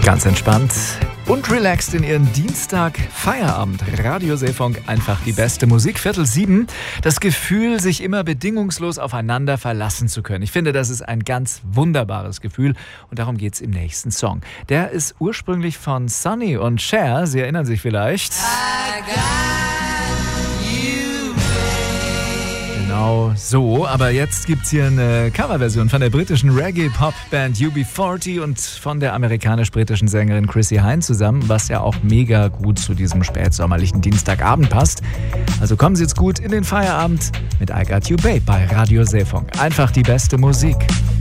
Ganz entspannt und relaxed in Ihren Dienstag Feierabend. Radio Seefunk, einfach die beste Musik. 6:45. Das Gefühl, sich immer bedingungslos aufeinander verlassen zu können. Ich finde, das ist ein ganz wunderbares Gefühl und darum geht's im nächsten Song. Der ist ursprünglich von Sonny und Cher. Sie erinnern sich vielleicht. Genau so, aber jetzt gibt's hier eine Coverversion von der britischen Reggae-Pop-Band UB40 und von der amerikanisch-britischen Sängerin Chrissie Hynde zusammen, was ja auch mega gut zu diesem spätsommerlichen Dienstagabend passt. Also kommen Sie jetzt gut in den Feierabend mit I Got You Babe bei Radio Seefunk. Einfach die beste Musik.